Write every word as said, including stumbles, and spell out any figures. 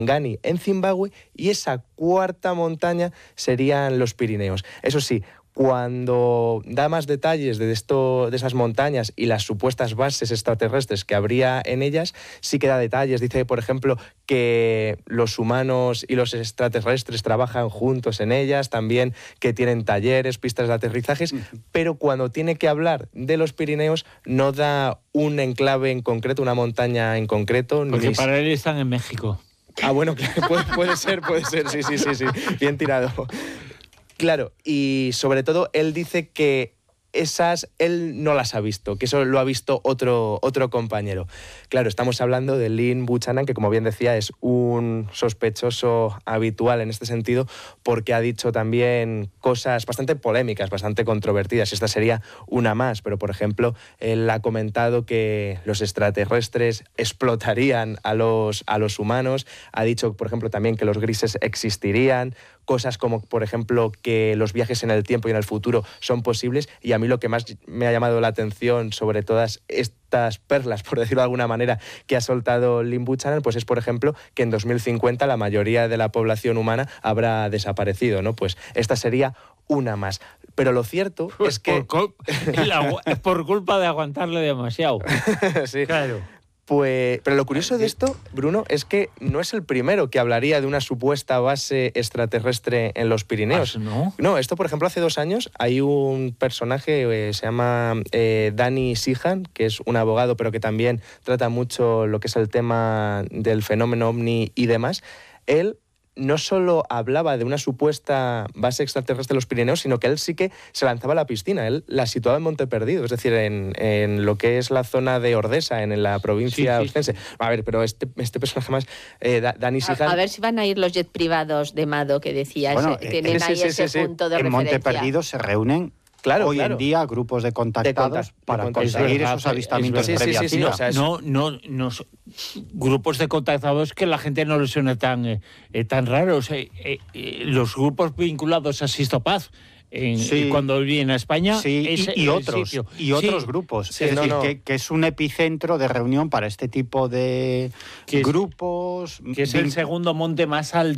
Ngani en Zimbabue, y esa cuarta montaña serían los Pirineos. Eso sí, cuando da más detalles de, esto, de esas montañas y las supuestas bases extraterrestres que habría en ellas, sí que da detalles. Dice, por ejemplo, que los humanos y los extraterrestres trabajan juntos en ellas, también que tienen talleres, pistas de aterrizajes, uh-huh. pero cuando tiene que hablar de los Pirineos no da un enclave en concreto, una montaña en concreto. Porque ni... para él están en México. Ah, bueno, claro, puede, puede ser, puede ser, sí, sí, sí, sí, bien tirado. Claro, y sobre todo él dice que esas él no las ha visto, que eso lo ha visto otro, otro compañero. Claro, estamos hablando de Lynn Buchanan, que como bien decía es un sospechoso habitual en este sentido, porque ha dicho también cosas bastante polémicas, bastante controvertidas. Esta sería una más, pero por ejemplo, él ha comentado que los extraterrestres explotarían a los, a los humanos, ha dicho, por ejemplo, también que los grises existirían, cosas como, por ejemplo, que los viajes en el tiempo y en el futuro son posibles, y a mí lo que más me ha llamado la atención sobre todas estas perlas, por decirlo de alguna manera, que ha soltado Lynn Buchanan, pues es, por ejemplo, que en dos mil cincuenta la mayoría de la población humana habrá desaparecido, ¿no? Pues esta sería una más. Pero lo cierto pues es que... Por, es por culpa de aguantarle demasiado. Sí, claro. Pues, pero lo curioso de esto, Bruno, es que no es el primero que hablaría de una supuesta base extraterrestre en los Pirineos. ¿No? No, esto, por ejemplo, hace dos años hay un personaje, eh, se llama eh, Danny Sihan, que es un abogado, pero que también trata mucho lo que es el tema del fenómeno ovni y demás. Él no solo hablaba de una supuesta base extraterrestre de los Pirineos, sino que él sí que se lanzaba a la piscina. Él la situaba en Monte Perdido, es decir, en, en lo que es la zona de Ordesa, en, en la provincia sí, sí, ostense. Sí. A ver, pero este, este personaje más, eh, Danny Sihan... A, a ver si van a ir los jets privados de Mado, que decías, bueno, eh, tienen sí, ahí sí, ese sí, punto de en referencia. En Monte Perdido se reúnen Claro, Hoy claro. en día grupos de contactados de contact, para de conseguir verdad, esos avistamientos sí, sí, sí, sí, no, o sea, no, no, no, grupos de contactados que la gente no les suena tan, eh, tan raros. Eh, eh, los grupos vinculados a Sistopaz, en, sí. cuando viene a España, sí, es y, y otros sitio. y otros sí. grupos, sí, es no, decir, no. Que, que es un epicentro de reunión para este tipo de que grupos. Es, que es el segundo monte más alto